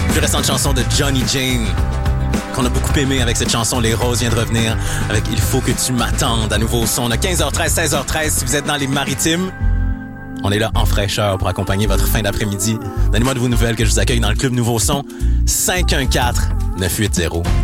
Plus récente chanson de Johnny Jane, qu'on a beaucoup aimé avec cette chanson. Les Roses vient de revenir avec Il faut que tu m'attendes à nouveau au son. On a 15h13, 16h13 si vous êtes dans les Maritimes. On est là en fraîcheur pour accompagner votre fin d'après-midi. Donnez-moi de vos nouvelles que je vous accueille dans le Club Nouveau Son. 514-980.